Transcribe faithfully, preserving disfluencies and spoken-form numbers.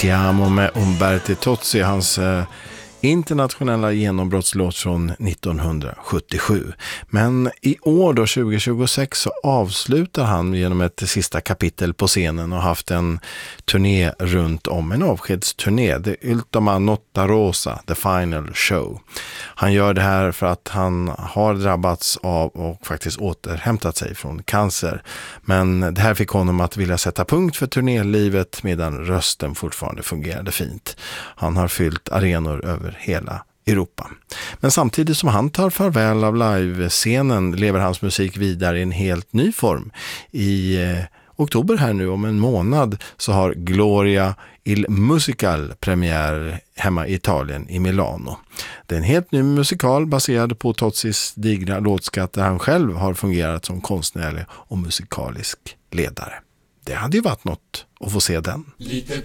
Ti amo med Umberto Tozzi, hans eh, internationella genombrottslåt från nittonhundrasjuttiosju. Men i år då, tjugo tjugosex, så avslutar han genom ett sista kapitel på scenen och haft en turné runt om, en avskedsturné, The Ultima Notte Rosa, The Final Show. Han gör det här för att han har drabbats av och faktiskt återhämtat sig från cancer. Men det här fick honom att vilja sätta punkt för turnélivet medan rösten fortfarande fungerade fint. Han har fyllt arenor över hela Europa. Men samtidigt som han tar farväl av livescenen lever hans musik vidare i en helt ny form. I eh, oktober här nu om en månad så har Gloria il Musical premiär hemma i Italien i Milano. Det är en helt ny musikal baserad på Tozzis digra låtskatt där han själv har fungerat som konstnärlig och musikalisk ledare. Det hade ju varit något att få se den.